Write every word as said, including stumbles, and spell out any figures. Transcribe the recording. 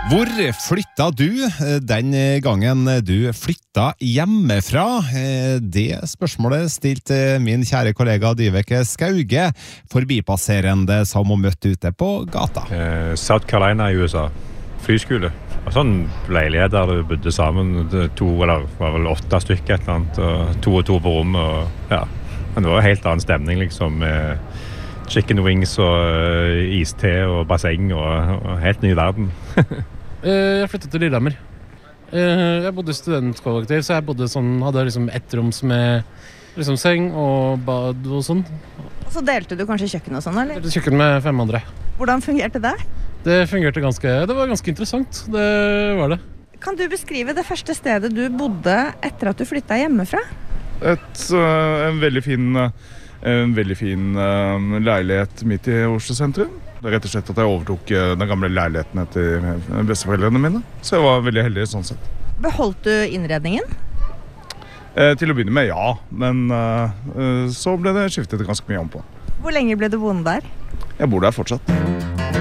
Hvor flytta du den gangen du flytta hjemmefra? Det spørsmålet stilte min kjære kollega Dyveke Skauge, forbipasserende som hun møtte ute på gata. Eh, South Carolina i U S A, flyskole. Og sånn leilighet der du bodde sammen, to eller var vel åtte stykker et eller annet, og to og to på rommet. Og, ja. Men det var en helt annen stemning liksom, med chicken wings og uh, iste og basseng og, og helt ny verden. Jeg flyttet til Lillehammer. Jeg bodde i studentkollektiv, så jeg bodde sånn, hadde liksom ett roms med liksom seng og bad og sånn. Så delte du kanskje kjøkken og sånn, eller? Delte kjøkken med fem andre. Hvordan fungerte det? Det fungerte ganske, det var ganske interessant, det var det. Kan du beskrive det første stedet du bodde etter at du flyttet hjemmefra? Et, en veldig fin, en veldig fin leilighet midt i Oslo sentrum. Det er rett og slett at jeg overtok den gamle leiligheten etter besteforeldrene mine. Så jeg var veldig heldig sånn sett. Beholdt du innredningen? Eh, til å begynne med, ja. Men eh, så ble det skiftet ganske mye om på. Hvor lenge ble du boende der? Jeg bor der fortsatt.